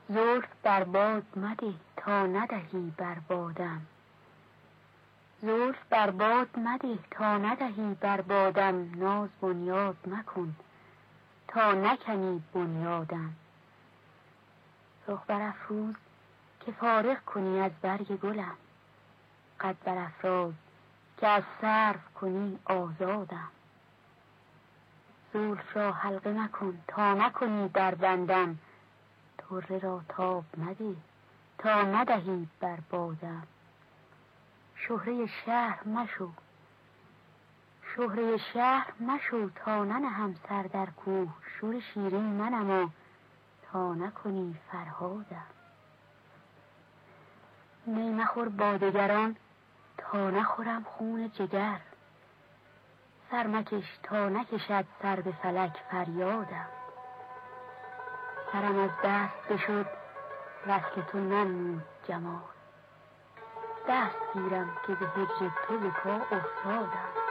زلف بر باد مده تا ندهی بر بادم، زلف بر باد مده تا ندهی بر بادم، ناز بنیاد مکن تا نکنی بنیادم. رخ برافروز که فارغ کنی از برگ گلم، قد برافراز که از سرو کنی آزادم. زلف را حلقه مکن تا نکنی در بندم، طره را تاب مده تا ندهی بر بادم. شهره شهر مشو تا ننهم سر در کوه، شور شیرین منما تا نکنی فرهادم. می مخور با دگران تا نخورم خون جگر، سر مکش تا نکشد سر به فلک فریادم. سرم از دست بشد وصل تو ننمود جمال، دست گیرم که به هجر تو به پا افتادم.